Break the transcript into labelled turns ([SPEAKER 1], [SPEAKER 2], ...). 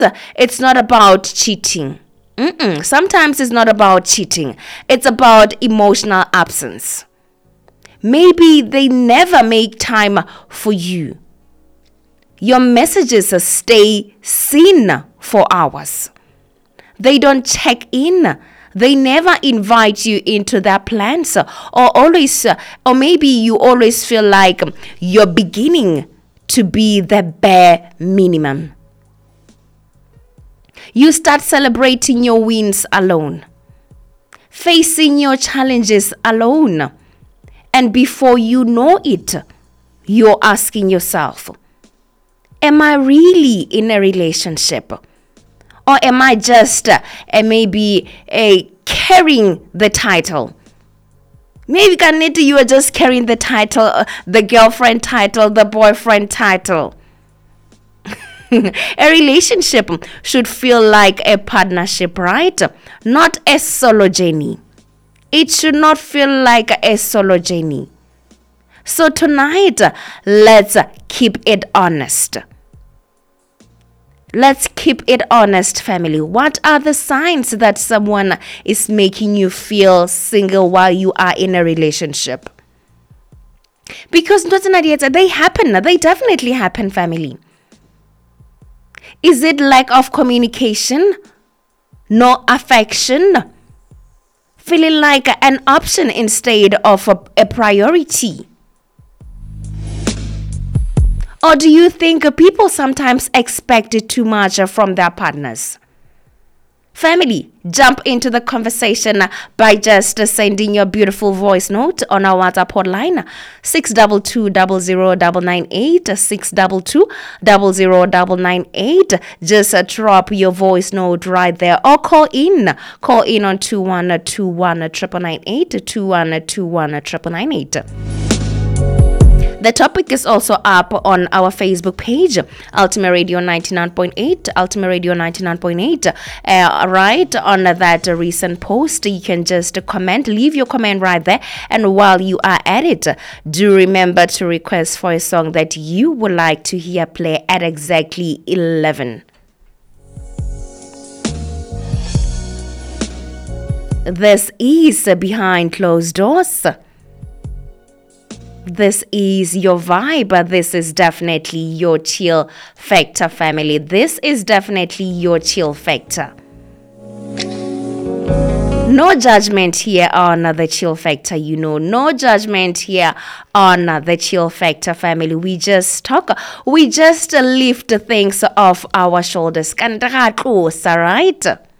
[SPEAKER 1] it's not about cheating. Sometimes it's not about cheating. It's about emotional absence. Maybe they never make time for you. Your messages stay seen for hours. They don't check in. They never invite you into their plans, or maybe you always feel like you're beginning to be the bare minimum. You start celebrating your wins alone, facing your challenges alone. And before you know it, you're asking yourself, am I really in a relationship? Or am I just carrying the title? Maybe Kanete, you are just carrying the title, the girlfriend title, the boyfriend title. A relationship should feel like a partnership, right? Not a solo journey. It should not feel like a solo journey. So tonight, let's keep it honest. Let's keep it honest, family. What are the signs that someone is making you feel single while you are in a relationship? Because they happen. They definitely happen, family. Is it lack of communication? No affection? Feeling like an option instead of a priority? Or do you think people sometimes expect too much from their partners? Family, jump into the conversation by just sending your beautiful voice note on our WhatsApp hotline 622-00998 622-00998. Just drop your voice note right there, or call in on 2121-998 2121-998. The topic is also up on our Facebook page, Ultimate Radio 99.8, Ultimate Radio 99.8. Right on that recent post, you can just comment, leave your comment right there. And while you are at it, do remember to request for a song that you would like to hear play at exactly 11. This is Behind Closed Doors. This is your vibe. This is definitely your chill factor, family. This is definitely your chill factor. No judgment here on the chill factor, no judgment here on the chill factor, family. We just talk, we just lift things off our shoulders. Right?